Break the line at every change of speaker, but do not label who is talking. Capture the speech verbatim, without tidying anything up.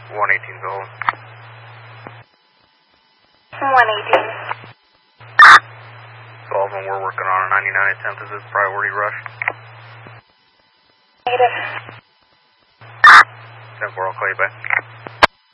one eighteen Gold.
one eighteen.
Sullivan, we're working on a ninety-nine attempt. Is this priority rush?
Negative.
ten four, I'll call you back.